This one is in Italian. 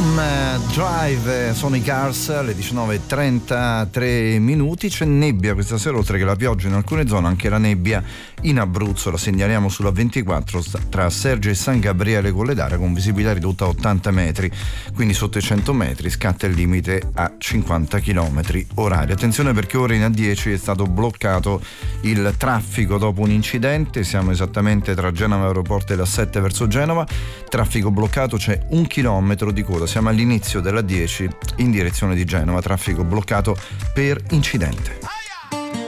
Drive, sono i Cars, alle 19:33. C'è nebbia questa sera, oltre che la pioggia in alcune zone, anche la nebbia in Abruzzo. La segnaliamo sulla 24 tra Serge e San Gabriele Colledara, con visibilità ridotta a 80 metri, quindi sotto i 100 metri scatta il limite a 50 km orari. Attenzione, perché ora in A10 è stato bloccato il traffico dopo un incidente. Siamo esattamente tra Genova Aeroporto e la 7 verso Genova, traffico bloccato, c'è 1 chilometro di coda. Siamo all'inizio della 10 in direzione di Genova, traffico bloccato per incidente.